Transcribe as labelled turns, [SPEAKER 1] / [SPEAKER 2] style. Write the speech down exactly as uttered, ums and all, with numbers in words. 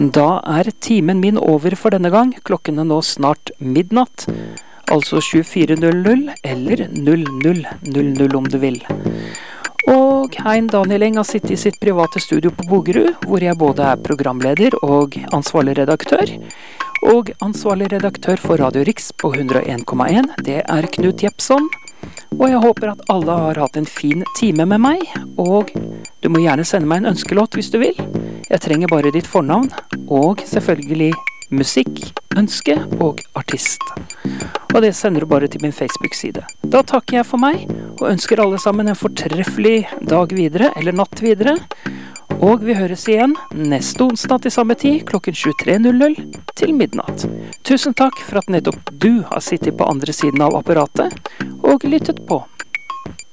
[SPEAKER 1] Da er timen min over for denne gang. Klokken er nå snart midnatt. Altså tjuefire null null eller null null null null om du vil. Og Hein Daniel Eng har sittet i sitt private studio på Bogerud, hvor jeg både er programleder og ansvarlig redaktør. Og ansvarlig redaktør for Radio Riks på hundre og en komma en, det er Knut Jepson. Og jeg håper at alle har hatt en fin time med meg, og du må gjerne sende meg en ønskelåt hvis du vil. Jeg trenger bare ditt fornavn, og selvfølgelig musikk, ønske og artist. Og det sender du bare til min Facebook-side. Da takker jeg for meg, og ønsker alle sammen en fortreffelig dag videre, eller natt videre. Og vi høres igjen neste onsdag til samme tid, klokken tjuetre null null til midnatt. Tusen takk for at nettopp du har sittet på andre siden av apparatet, og lyttet på.